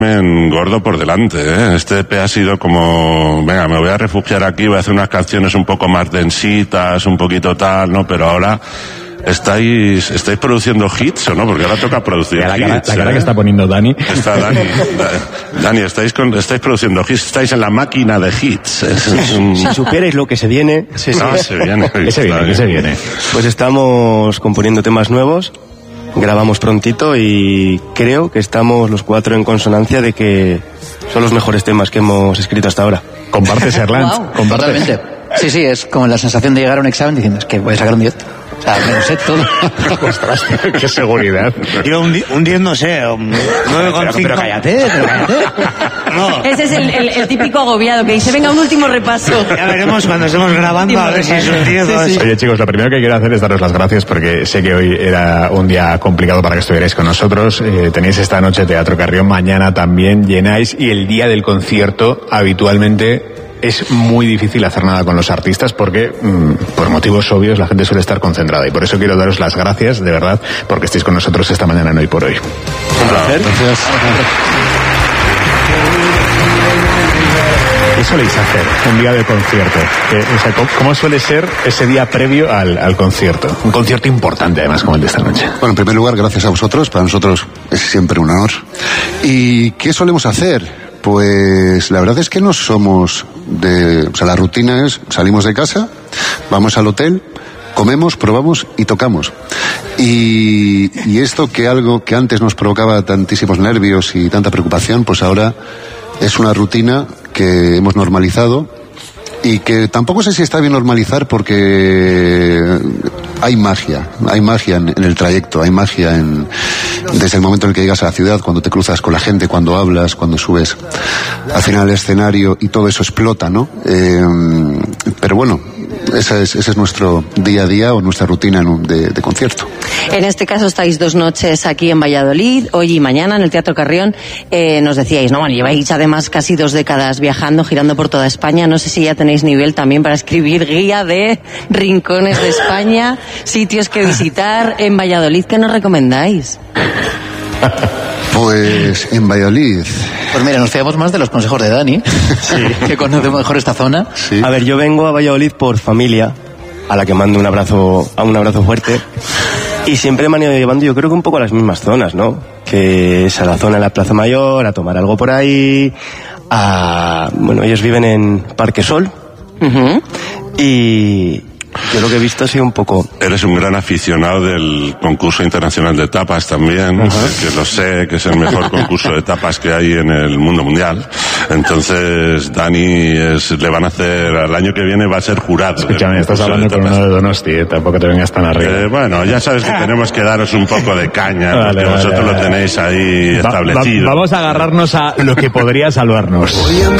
gordo por delante, ¿eh? Este EP ha sido como, venga, me voy a refugiar aquí, voy a hacer unas canciones un poco más densitas, un poquito tal, ¿no? Pero ahora ¿estáis produciendo hits o no? Porque ahora toca producir hits. La cara que está poniendo Dani. Está Dani, estáis produciendo hits, estáis en la máquina de hits. Si supierais lo que se viene. Se viene. ¿Qué se viene? Pues estamos componiendo temas nuevos. Grabamos prontito y creo que estamos los cuatro en consonancia de que son los mejores temas que hemos escrito hasta ahora. ¿Compartes, Erland? Wow, totalmente. Sí, es como la sensación de llegar a un examen diciendo, es que voy a sacar un 10. O sea, me lo sé todo. Ostras, qué seguridad. Yo un 10 no sé, 9,5. Pero cállate. No. Ese es el típico agobiado que dice, venga, un último repaso. Ya veremos cuando estemos grabando a ver si es un 10 o sí. Oye, chicos, lo primero que quiero hacer es daros las gracias porque sé que hoy era un día complicado para que estuvierais con nosotros. Tenéis esta noche Teatro Carrión, mañana también llenáis y el día del concierto habitualmente es muy difícil hacer nada con los artistas porque, por motivos obvios, la gente suele estar concentrada y por eso quiero daros las gracias, de verdad, porque estéis con nosotros esta mañana en Hoy por Hoy. Un placer. Gracias. ¿Qué soléis hacer un día de concierto? ¿Cómo suele ser ese día previo al concierto? Un concierto importante, además, como el de esta noche. Bueno, en primer lugar, gracias a vosotros. Para nosotros es siempre un honor. ¿Y qué solemos hacer? Pues la verdad es que no somos la rutina es, salimos de casa, vamos al hotel, comemos, probamos y tocamos. Y esto que algo que antes nos provocaba tantísimos nervios y tanta preocupación, pues ahora es una rutina que hemos normalizado y que tampoco sé si está bien normalizar porque hay magia en el trayecto, hay magia desde el momento en el que llegas a la ciudad, cuando te cruzas con la gente, cuando hablas, cuando subes al final del escenario y todo eso explota, ¿no? Pero bueno, ese es nuestro día a día o nuestra rutina de concierto. En este caso estáis 2 noches aquí en Valladolid, hoy y mañana en el Teatro Carrión. Nos decíais, bueno, lleváis además casi 2 décadas viajando, girando por toda España. No sé si ya tenéis nivel también para escribir guía de rincones de España, sitios que visitar en Valladolid. ¿Qué nos recomendáis? Pues en Valladolid. Pues mira, nos fiamos más de los consejos de Dani, que conoce mejor esta zona. Sí. A ver, yo vengo a Valladolid por familia, a la que mando un abrazo fuerte. Y siempre me han ido llevando, yo creo que un poco a las mismas zonas, ¿no? Que es a la zona de la Plaza Mayor, a tomar algo por ahí, bueno, ellos viven en Parque Sol. Uh-huh. Y yo lo que he visto ha sido un poco... Eres un gran aficionado del concurso internacional de tapas también, que lo sé, que es el mejor concurso de tapas que hay en el mundo mundial. Entonces, Dani le van a hacer, al año que viene va a ser jurado. Escúchame, estás hablando con uno de Donosti, tampoco te vengas tan arriba. Bueno, ya sabes que tenemos que daros un poco de caña, porque vosotros lo tenéis ahí establecido. Vamos a agarrarnos a lo que podría salvarnos. Hoy